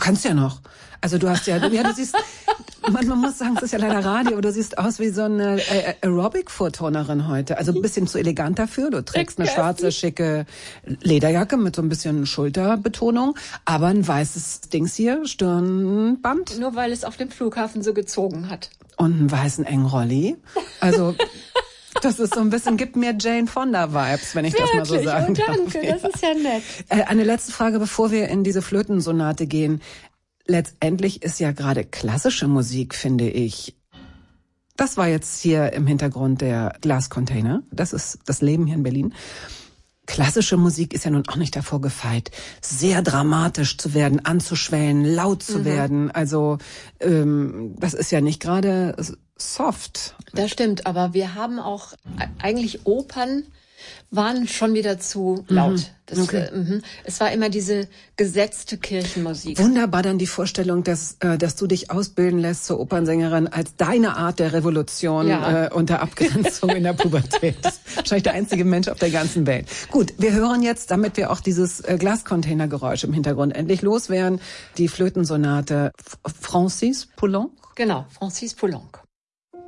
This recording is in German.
kannst ja noch. Also du hast ja, du siehst, man muss sagen, es ist ja leider Radio, aber du siehst aus wie so eine Aerobic-Vorturnerin heute. Also ein bisschen zu elegant dafür. Du trägst eine schwarze, schicke Lederjacke mit so ein bisschen Schulterbetonung, aber ein weißes Dings hier, Stirnband. Nur weil es auf dem Flughafen so gezogen hat. Und einen weißen engen Rolli. Also das ist so ein bisschen, gibt mir Jane Fonda-Vibes, wenn ich das mal so sagen darf. Danke, das ist ja nett. Eine letzte Frage, bevor wir in diese Flötensonate gehen. Letztendlich ist ja gerade klassische Musik, finde ich. Das war jetzt hier im Hintergrund der Glascontainer. Das ist das Leben hier in Berlin. Klassische Musik ist ja nun auch nicht davor gefeit, sehr dramatisch zu werden, anzuschwellen, laut zu werden. Also das ist ja nicht gerade soft. Das stimmt, aber wir haben auch eigentlich Opern waren schon wieder zu laut. Es war immer diese gesetzte Kirchenmusik. Wunderbar dann die Vorstellung, dass du dich ausbilden lässt zur Opernsängerin als deine Art der Revolution unter Abgrenzung in der Pubertät. Das ist wahrscheinlich der einzige Mensch auf der ganzen Welt. Gut, wir hören jetzt, damit wir auch dieses Glascontainergeräusch im Hintergrund endlich loswerden, die Flötensonate Francis Poulenc. Genau, Francis Poulenc.